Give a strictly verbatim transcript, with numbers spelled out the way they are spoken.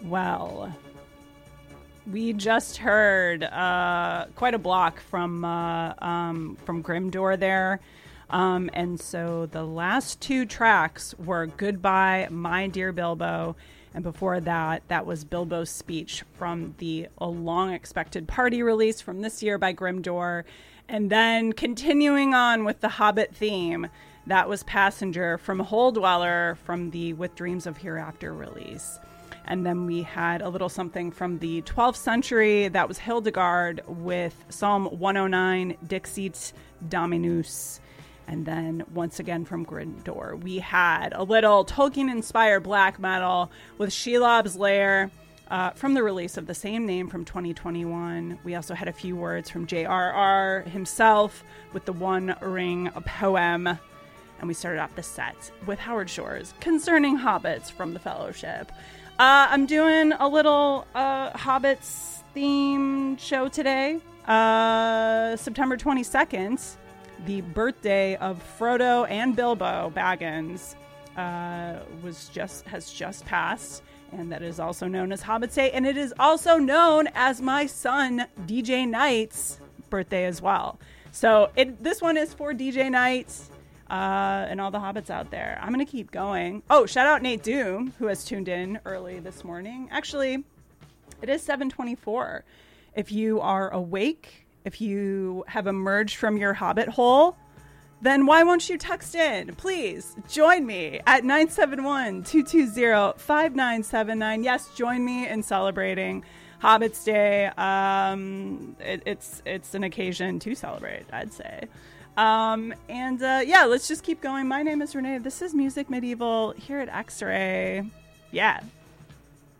Well, we just heard uh, quite a block from uh, um, from Grimdor there. Um, and so the last two tracks were Goodbye, My Dear Bilbo. And before that, that was Bilbo's speech from the a long-expected party release from this year by Grimdor. And then continuing on with the Hobbit theme, that was Passenger from Hole Dweller from the With Dreams of Hereafter release. And then we had a little something from the twelfth century. That was Hildegard with Psalm one oh nine, Dixit Dominus. And then once again from Grimdor, we had a little Tolkien-inspired black metal with Shelob's Lair uh, from the release of the same name from twenty twenty-one. We also had a few words from J R R himself with the One Ring poem. And we started off the set with Howard Shore's Concerning Hobbits from the Fellowship. Uh, I'm doing a little uh, Hobbits themed show today, uh, September twenty-second. The birthday of Frodo and Bilbo Baggins uh, was just has just passed, and that is also known as Hobbit's Day, and it is also known as my son D J Knight's birthday as well. So it, this one is for D J Knight uh, and all the Hobbits out there. I'm gonna keep going. Oh, shout out Nate Doom, who has tuned in early this morning. Actually, it is seven twenty-four. If you are awake, if you have emerged from your Hobbit hole, then why won't you text in? Please join me at nine seven one, two two zero, five nine seven nine. Yes, join me in celebrating Hobbit's Day. Um, it, it's it's an occasion to celebrate, I'd say. Um, and uh, yeah, let's just keep going. My name is Renee. This is Music Medieval here at X-Ray. Yeah.